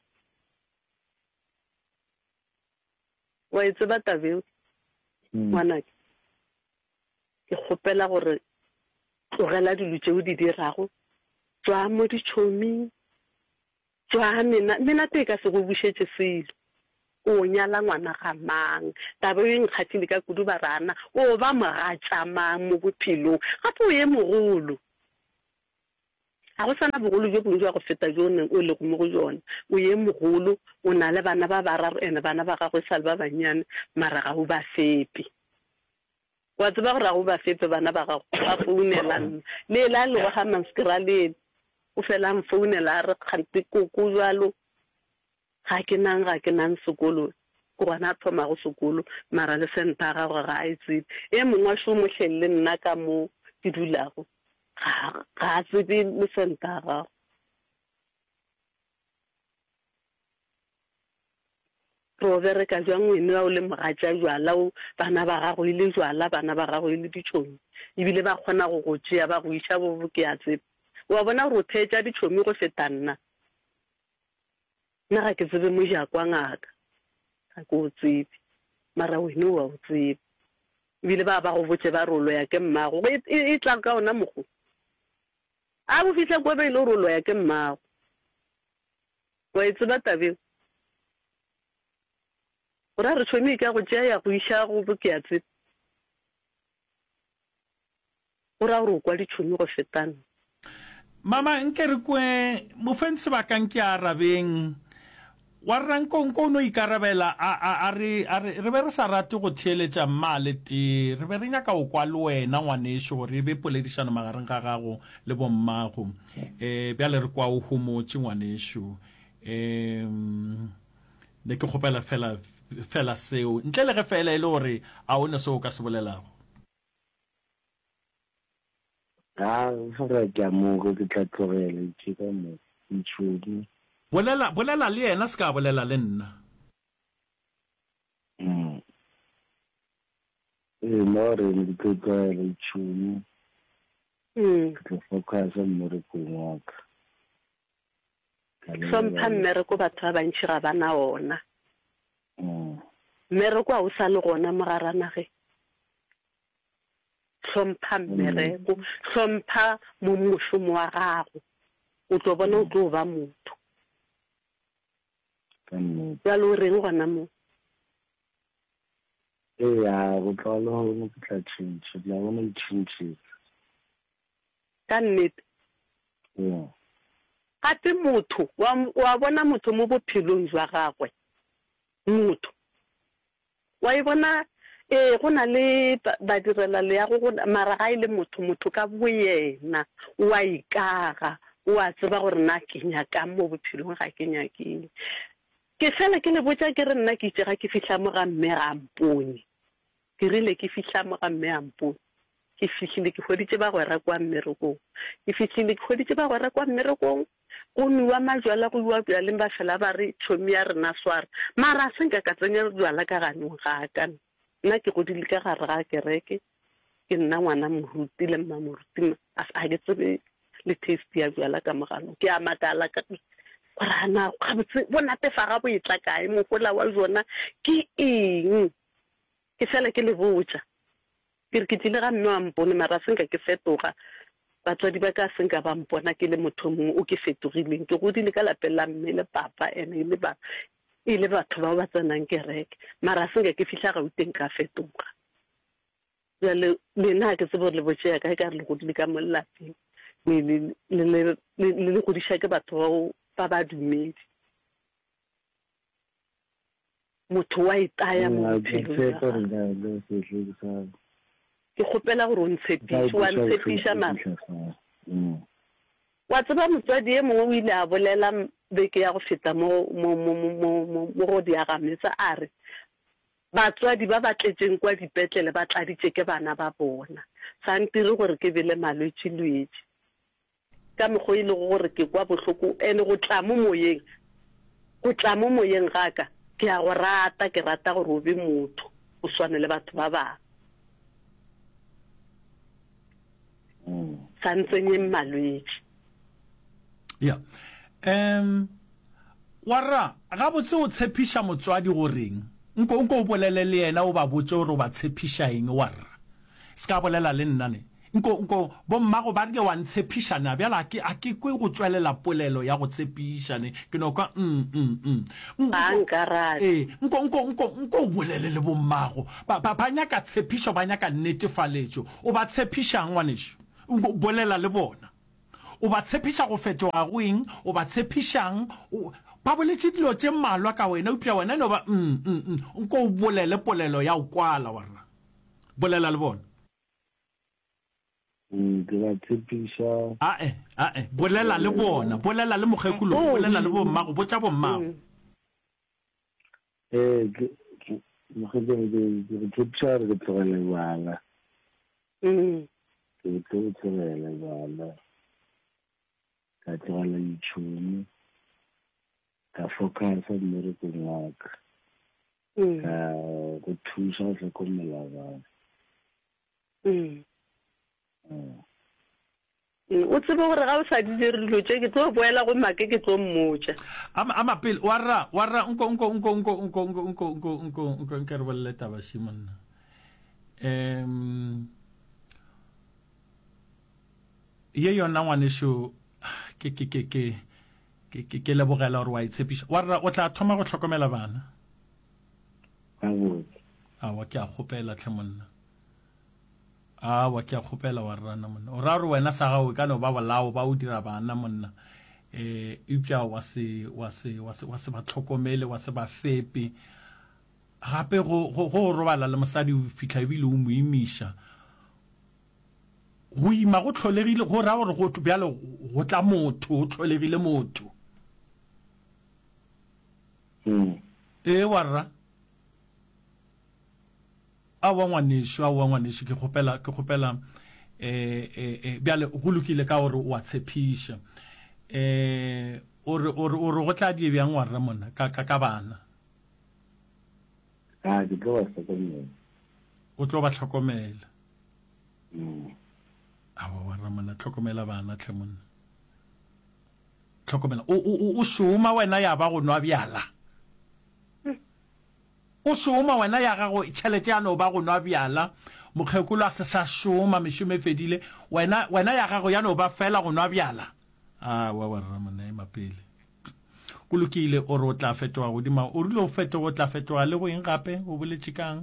wa e tseba tabeo ngwanake ke kgopela gore tlogela dilo tšeo di dirago tswa mo ditšhoming tswa mena mena te ka se go bušetše selo o nyala ngwana ga mang taba e nkgatlhile ka kudu barana o ba mogatša mang mo bophelong gape o ye mogolo ga go sana bogolo jo bongwe jwa go feta jo o le go mo go jone o ye mogolo o na le bana ba bararo ene bana ba gagwe sale ba bannyane mara ga o ba fepe wa tseba gore ga o ba fepe bana ba gago ba founelang le la le go ga manskra le o fela mfounela a re kgante koko jalo ga ke nang ga ke nang sekolo go gona thoma go sekolo mara le senta ga go ga a itse e mongwe sho mo hlelle nna ka mo ke dulago ga ga tsebe le senta ga ro bere ka jwa ngwene wa o le mogatša jwala o bana ba gago ile jwala bana ba gago ile ditšhomi ebile ba kgona go go tšea ba go iša bo ke a tsebe wa bona gore o thetša ditšhomi go feta nna nna ga ke tsebe mo ja kwa ngaka ga ke o tsebe mara wene wa o tsebe ebile ba ba go botse ba rolo ya ke mmago e tla ka ona mogo a go fitlha kwa ba ile rolo ya ke mmago wa e tseba tabeng ora re tšhomi ka go tšea ya go iša go bo ke a tsebe ora gore o kwa ditšhomi go fetana mama nke re kwe mofense ba kang ke arabeng wa ranko nko no ikarabela a a re re be re sa rate go theeletša mmale te re be re nyaka go kwa le wena ngwaneso gore e be poledišano magareng ga gago le bommago eh bjale re kwa o homotse ngwaneso em ne ke kgopela fela fela seo ntle le ge fela ile gore a one se o ka se bolelago ah fora ke mo go ke tla tlogela ke ka mo itshudi bolela bolela le yena ska bolela le nna mm eh more ni ke ka le itshudi mm ke focus mo re ko ngaka sompha mmereko batho ba bantši ga bana ona mmereko a o sa le gona mogaranage hlompha mmereko hlompha mo mošomo wa gago o tlo bona o tlo ba motho ya lo reng gona mo e ya go tlola go mo tla tšhintšha la bona tšhintšha ka nnete gape motho wa bona motho mo bophelong jwa gagwe motho wa e bona eh go na le ba direla le ya go mara ga ile motho motho ka boyena wa ikaga wa tseba gore na ke nyaka mo bophelong ga ke nyakile ke fela ke le botsa ke re nna ke itse ga ke fihla mo ga mme ga mpone ke rile ke fihla mo ga mme ga mpone ke fihlile ke goditse ba go ra kwa mmerekong ke fihlile ke goditse ba go ra kwa mmerekong go nwa majwala go bua bja le ba fela ba re tshomi ya rena swara mara se nka ka tsenya jwala ka ganong ga ka nna ke godile ka gare ga kereke ke nna ngwana moruti le mma moruti a ke tsebe le taste ya jwala ka mogano ke a makala ka rana ga botse bona te fa ga bo itla kae mo gola wa jona ke eng ke fela ke le botsa ke re ke tile ga nna mpone mara se nka ke fetoga batswadi ba ka senka ba mpona ke le motho mongwe o ke fetogileng ke godile ka lapela mme le papa ene le ba ile batho ba ba tsanang kereke mara senka ke fihla ga uteng ka fetoga ya le nna ke tsebo le botse ka ka le godile ka mollapeng le le le le go disha ke batho ba ba dumedi motho wa itaya mo phelo ke khopela gore o ntshepisha wa ntshepisha mara wa tseba motswadi e mongwe o ile a bolela beke ya go feta mo mo mo mo mo go di agametsa a re batswadi ba ba tletseng kwa dipetlele ba tladitse ke bana ba bona sa ntire gore ke bele malwetse lwetse ka mego ile gore ke kwa bohloko ene go tla mo moyeng go tla mo moyeng gaka ke a go rata ke rata gore o be motho o swane le batho ba ba sa ntsenye malwetse ya em wara ga botse o tshepisha motswadi goreng nko nko o bolele le yena o ba botse gore o ba tshepisha eng warra ska bolela le nna ne nko nko bomma go ba re wa ntshepishana bjala ke a ke kwe go tswelela polelo ya go tshepishane ke no kwa mm mm mm eh nko nko nko nko bolele le bomma go ba ba nya ka tshepisho ba nya ka netefaletso o ba tshepisha ngwanesho o bolela le bona o ba tshepisha go fetoga goeng o ba tshepisang ba boletse dilo tse mmalwa ka wena o pya wena no ba mm mm nko bolele polelo ya o kwala wa rra bolela le bona ke ba tshepisha a eh a eh bolela le bona bolela le mogekolo bolela le bomma go botsa bomma eh mogekolo ke tshepisha re tsogela bana mm ke tsogela bana ka tsogela itšhomi ka focusa mmerekong wa ka ka go thusa go tlhokomela bana mm o tsebe gore ga o sa di dire dilo tse ke tlo boela go make ke tlo mmotsa ama ama pele warra warra nko nko nko nko nko nko nko nko nko nko nka re bolle taba shimonna em ye yona ngwane sho ke ke ke ke ke ke le bogela gore wa itshepisha warra o tla thoma go tlhokomela bana a wa ke a gopela tlhemonna a wa ke a khopela wa rana monna o ra re wena sa gago ka no ba balao ba o dira bana monna eh upja wa se wa se wa se wa se ba tlhokomele wa se ba fepe gape go go robala le mosadi o fitla bile o moimisha go ima go tlholegile go ra gore go bjalo go tla motho o tlholegile motho mm e warra a wa ngwanesho a wa ngwanesho ke khopela ke khopela eh eh bjale go lokile ka gore wa tshepisha eh o re o re go tla di bjang wa rra monna ka ka bana a di go sa tsene o tlo ba tlhokomela mm a wa rra monna tlhokomela bana tlhemonna tlhokomela o o o shuma wena ya ba go nwa bjala o shoma wena ya gago tšhelete ya no ba go nwa bjala mokgekolo a se sa shoma mešome fedile wena wena ya gago ya no ba fela go nwa bjala a wa wa rra mona e mapele go lokile o re o tla fetoga godima o rile o fetoga o tla fetoga le go eng gape o boletse kang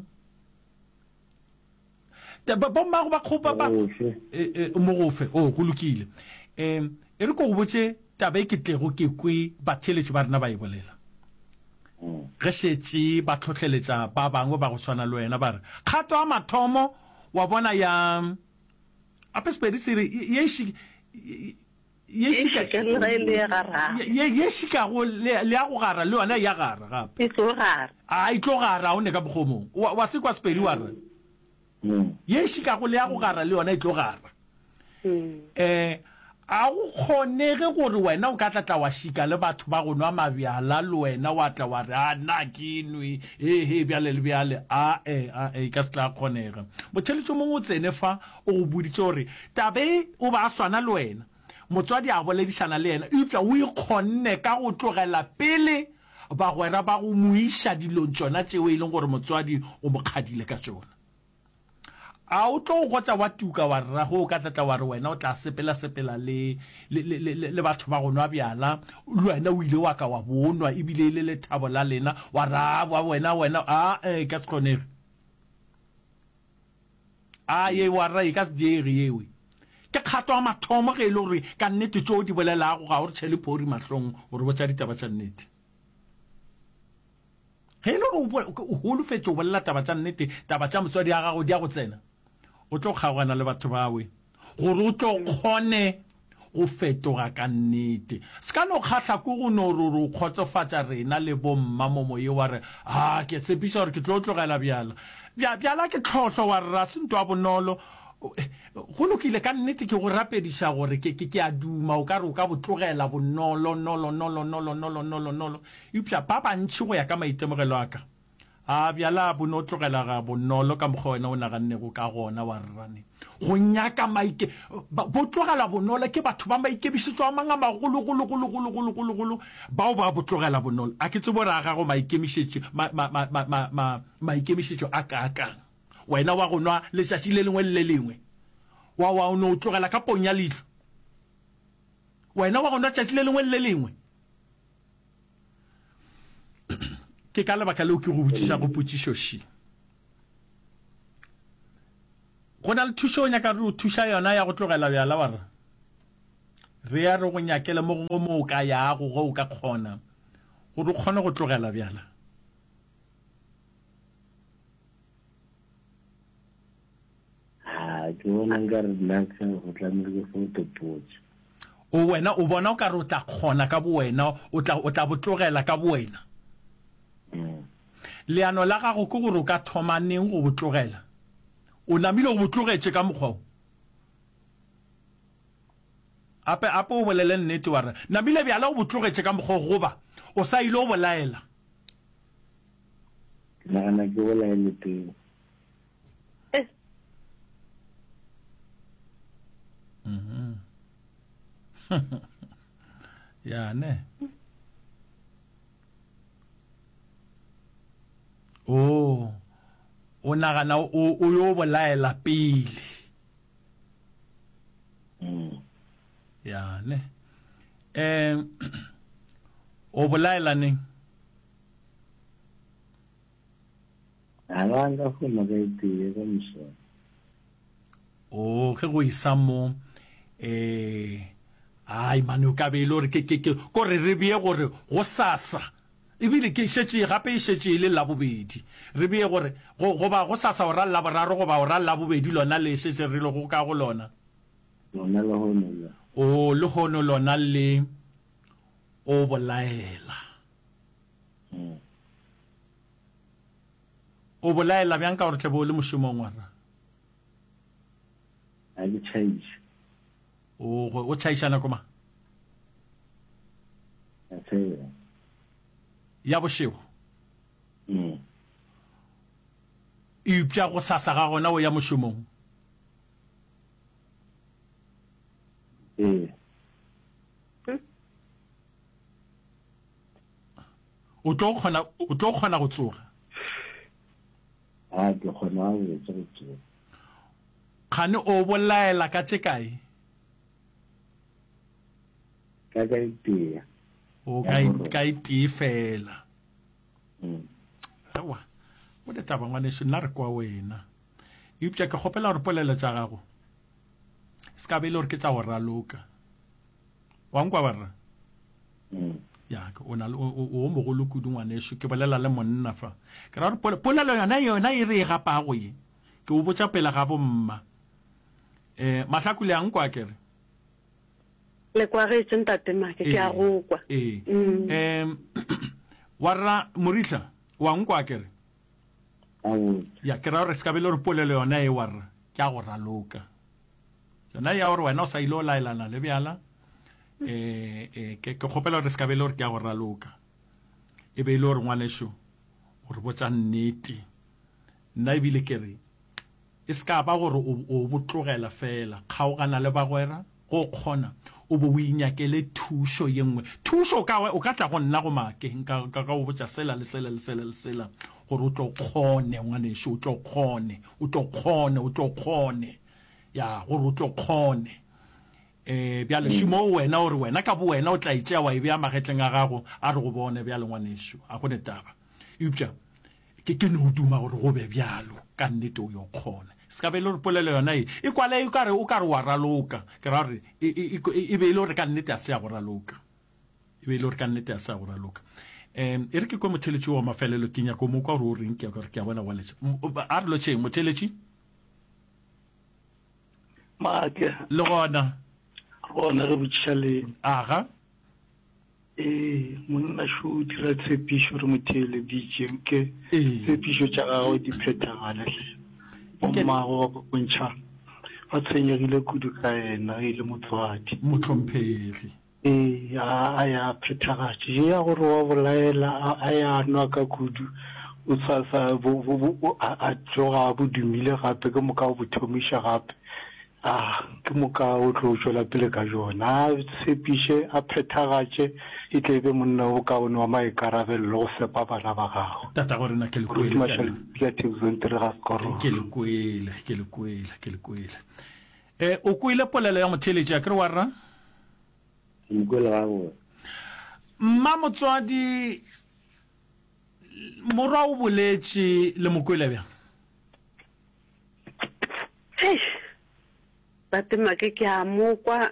bommago ba kgopa ba mogofe o go lokile um e re ko go botse taba e ke tlego ke kwe batheletše ba rena ba e bolela ge šetše ba tlhotlheletša ba bangwe ba go swana le wena ba re kgato a mathomo wa bona ya ape sepedi se re ye šikago le ya go gara le yona ya gara gape a itlo gara o ne ka bokgomong wa se kwa sepedi wa re ye šikago le ya go gara le yona itlo gara um a go kgonege gore wena o ka tlatla wa shika le batho ba go nwa mabjala le wena wa tla wa re a nna ke nwe ehe bjale le bjale a e a e ka se tla kgonega motheletso mongwe o tsene fa o go boditse gore tabe o ba swana le wena motswadi a boledišana le yena eupša o ikgonne ka go tlogela pele ba gwera ba go moiša dilong tsona tšeo e leng gore motswadi o mo kgadile ka tsona a o tlo go tsa wa tuka wa rra go ka tlatla wa re wena o tla sepela sepela le le batho ba go nwa bjala le wena o ile wa ka wa bonwa e bile le le thabo la lena wa ra wa wena wena a e ka tshonege a ye wa ra e ka diere yewe ke kgato a mathomo ge le gore ka nnete tšo di bolelago ga o re tšhele phori mahlong gore bo tša ditaba tša nnete ge le gore o holofetse o bolela taba tša nnete taba tša motswadi ya gago di ya go tsena o tlo kgaogana le batho bawe gore o tlo kgone go fetoga ka nnete se ka no kgatlha ko go no re o kgotsofatša rena le bomma mo moye wa re a ke tshepiša gore ke tlo tlogela bjala bjala ke tlhotlho wa rra se nto a bonolo go lokile ka nnete ke go rapediša gore ke ke a duma o ka re o ka botlogela bonolo nolo nolo nolo nolo nolo nolo eupša ba bantši go ya ka maitemogelo a ka a bjala bo no tlogela ga bonolo ka mokgwa wena o nagannego ka gona wa rrane go nyaka maike bo tlogela bonolo ke batho ba maikebišetšo a mang a magologologologologologolo bao ba bo tlogela bonolo a ke tsebo re a gago maikemišetšo a ka akang wena wa go nwa letšatši le lengwe le le lengwe wa wa no tlogela ka ponya litlo wena wa gona tšatši le lengwe le lengwe ke ka lebaka leo ke go botšiša go potšišo shi go na le thušo o nyaka re o thuša yona ya go tlogela bjala wa re re ya re go nyakele mo go mo o ka yago go o ka kgona gore o kgone go tlogela bjala ke bona nka re nna go tlamehile ke go topotse o wena o bona o ka re o tla kgona ka bo wena o tla o tla botlogela ka bo wena leano la gago ke gore o ka thoma neng go botlogela o namile go botlogetše ka mokgwa ape ape o bolele nnete wa re namile bjala o botlogetše ka mokgwa goba o sa ile o bolaela ke nagana ke bolaele teng Mhm. Ya ne. Oh. O nagana o o yo bolaela pele. Mm. Ya ne. Eh o bolaela neng? Ala nga go mo ga itse ga mso. O ke go isamo eh ai manu ka be lo re ke ke ko re re bie gore go sasa ebile ke shetse gape e shetse ile la bobedi re bie gore go ba go sasa o ra la boraro go ba o ra la bobedi lona le shetse re le go ka go lona lona le ho nna o le hono lona le o bolaela o bolaela bjang ka gore tle bo le moshomong wa ra a ke change o o tšhaišana koma ya bošego mm e upša go sasa ga gona o ya mošomong eh o tlo kgona o tlo kgona go tsoga a ke kgona go tsoga khane o bolaela ka tše kae ka ka itia o ka ka itia fela wa o de taba ngwane se nna re kwa wena upša ke kgopela gore polelo tša gago se ka be le gore ke tša go raloka wa nkwa barra ya o na o mogolo kudu ngwaneso ke bolela le monna fa ke ra gore polelo yona yona e re e gapago ye ke o botša pela ga bomma eh mahlakule a nkwa kere le kwa ge tsenta tema ke ke a go kwa eh em warra morihla wa nkwa kere ya ke ra re ska be le re polelo yona e warra ke a go raloka yona ya gore wena o sa ile o laelana le bjala eh eh ke ke kgopela re ska be le gore ke a go raloka e be ile gore ngwaneso gore botsa nnete nna e bile ke re e ska ba gore o botlogela fela kgaogana le bagwera go kgona o bo o inyakele thušo ye nngwe thušo ka o ka tla go nna go make ka ka o botsa sela le sela le sela le sela gore o tlo kgone ngwaneso o tlo kgone o tlo kgone o tlo kgone ya gore o tlo kgone eh bja le shimo wena gore wena ka bo wena o tla itšea wa e bea magetleng a gago a re go bone bja le ngwaneso a go netaba upša ke ke no duma gore go be bjalo ka nnete o yo kgona ska be le re polelo yona e e kwale e kare o kare wa raloka ke ra re e be le re ka nnete a se ya go raloka e be le re ka nnete a se ya go raloka em e re ke ko motheletši wa mafelelo ke nyako mo kwa re o reng ke gore ke a bona wa letse a re lo tšeng motheletši maake le gona gona re botšiša leng aga ee monna šo o dira tshepišo re motheeleditše ke tshepišo tša gago di phethagale ommago wa bontšha ba tshwenyegile kudu ka ena e le motswadi motlhomphegi ee a ya phethagatše e ya gore wa bolaela a ya nwa ka kudu o sasa a tloga a bodumile gape ke moka o bothomiša gape a ke moka o tlo tšwela pele ka jona a tshepiše a phethagatše e tle be monna o kaone wa maikarabelelo go fepa bana ba gago tata gore na ke le kwele ke le kwele ke le kwele ke le kwele ke le kwele eh o kwile polelo ya motheletši a kere wa rra mkwele gangwe mma motswadi morwa o boletše le mokwele bjang Hey, Fatima ke ke a mokwa.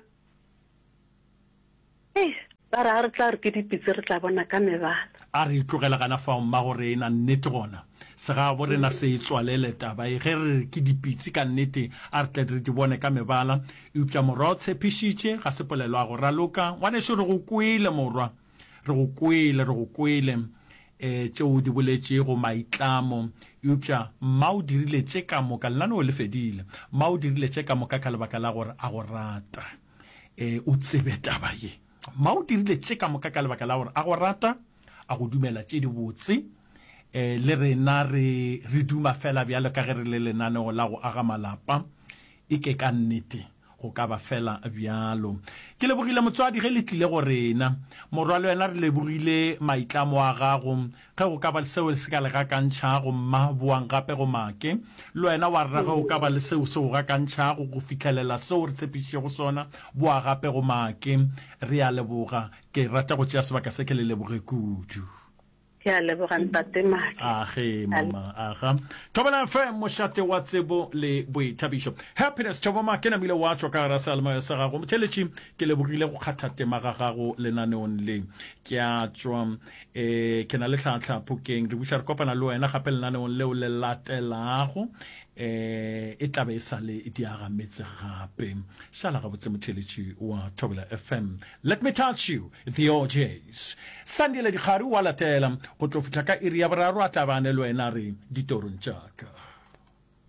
Hey, bara a re tla re ke dipitse re tla bona ka mebala. A re tlogela gana fa mma gore ena nnete gona. Se ga bo rena se itswalele taba e ge re ke dipitse ka nnete a re tla re di bone ka mebala. E upša morwa o tshepišitše ga se polelo a go raloka. Ngwane šo re go kwele morwa. Re go kwele, re go kwele. Eh tšeo di boletše go maitlamo eupša mma o dirile tše ka moka lenane o le fedile mma o dirile tše ka moka ka lebaka la gore a go rata eh o tsebe taba ye mma o dirile tše ka moka ka lebaka la gore a go rata a go dumela tše di botse eh le rena re re duma fela bjalo ka ge re le lenaneo la go aga malapa e ke ka nnete go ka ba fela bjalo ke lebogile motswadi ge le tlile go rena morwalo wena re lebogile maitlamo a gago ge go ka ba le seo se ka le gakantšhago mma boang gape go make le wena wa rra ge go ka ba le seo se go gakantšhago go fitlhelela seo re tshepišitšego sona boa gape go make re a leboga ke rata go tšea sebaka se ke le leboge kudu Ya leboga ntate Maki. Age mama aga. Tobana F M mošate wa tsebo le boithabišo. Happiness tobama ke na bile wa tswa ka ra salma ya sa gago. Motšheletši ke lebogile go kgatha tema ga gago lenaneong le. Ke a tswa eh ke na le tlhatlha phokeng re buša re kopana le wena gape lenaneong leo le latelago. eh e tla be sa le diaga metse gape sala ga botse motšheletši wa Thobela F M. Let me touch you the O Js Sandile di kharu wa latela go tlo fitla ka iri ya boraro a tla bane le wena re ditorong tša ka.